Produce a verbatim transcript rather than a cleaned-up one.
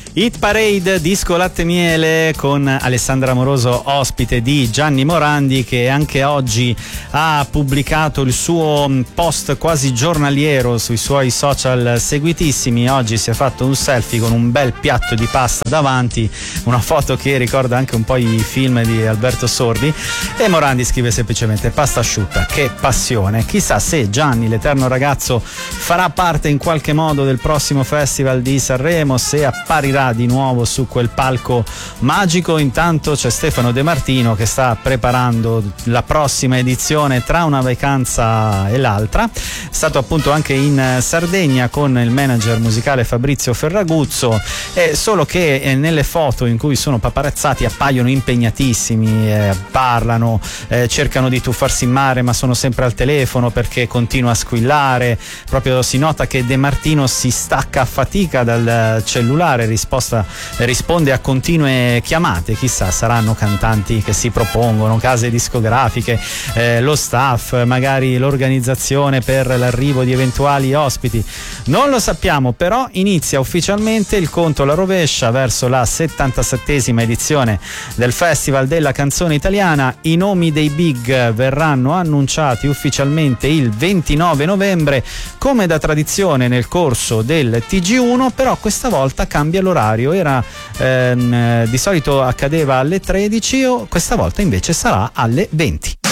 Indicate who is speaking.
Speaker 1: Hit Parade Disco Latte Miele con Alessandra Amoroso, ospite di Gianni Morandi, che anche oggi ha pubblicato il suo post quasi giornaliero sui suoi social seguitissimi. Oggi si è fatto un selfie con un bel piatto di pasta davanti, una foto che ricorda anche un po' i film di Alberto Sordi, e Morandi scrive semplicemente: pasta asciutta, che passione. Chissà se Gianni, l'eterno ragazzo, farà parte in qualche modo del prossimo Festival di Sanremo, se apparirà di nuovo su quel palco magico. Intanto c'è Stefano De Martino che sta preparando la prossima edizione tra una vacanza e l'altra. È stato appunto anche in Sardegna con il manager musicale Fabrizio Ferraguzzo, eh, solo che eh, nelle foto in cui sono paparazzati appaiono impegnatissimi, eh, parlano, eh, cercano di tuffarsi in mare, ma sono sempre al telefono perché continua a squillare. Proprio si nota che De Martino si stacca a fatica dal cellulare, risposta, risponde a continue chiamate. Chissà, saranno cantanti che si propongono, case discografiche, eh, lo staff, magari l'organizzazione per l'arrivo di eventuali ospiti, non lo sappiamo. Però inizia ufficialmente il conto alla rovescia verso la settantasettesima edizione del Festival della Canzone Italiana. I nomi dei big verranno annunciati ufficialmente il ventinove novembre, come da tradizione nel corso del T G uno, però questa volta cambia l'orario. Era ehm, di solito accadeva alle tredici, o questa volta invece sarà alle venti.